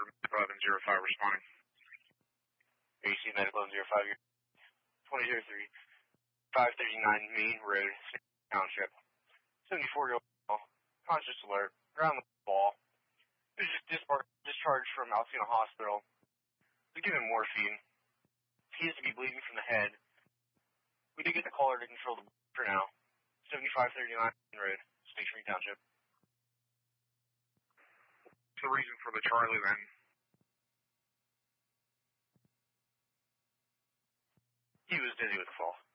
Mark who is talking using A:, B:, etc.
A: for 1105 responding.
B: AC Medical 05, 2003, 539 Main Road, Township. 74-year-old male, conscious alert, around the ball. He was just discharged from Altoona Hospital. We give him morphine. He is to be bleeding from the head. We did get the caller to control the bleed for now. 7539 Main Road, Spring Township.
A: What's the reason for the Charlie then?
B: He was dizzy with the fall.